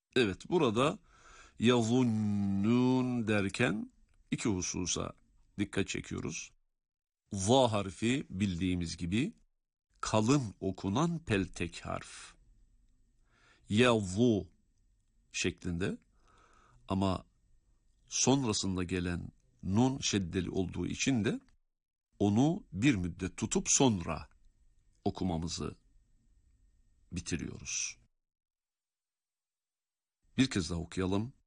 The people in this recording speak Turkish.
Evet, burada yazunnun derken iki hususa dikkat çekiyoruz. Va harfi bildiğimiz gibi kalın okunan peltek harf. Yazu şeklinde ama sonrasında gelen nun şeddeli olduğu için de onu bir müddet tutup sonra okumamızı bitiriyoruz. Bir kez daha okuyalım.